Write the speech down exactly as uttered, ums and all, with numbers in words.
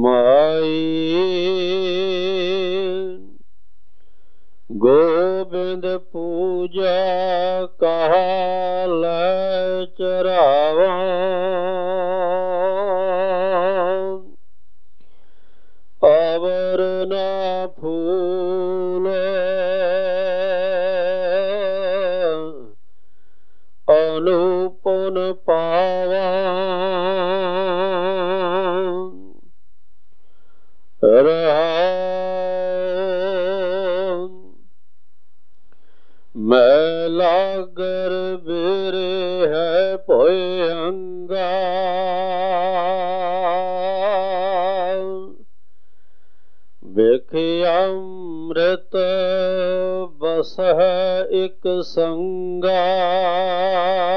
माई गोबिंद पूजा कहा लै चरावा अवर ना फूल अनुपन पावा मैला गर बेरे है पोए अंगा वेखिया अमृत बस है एक संगा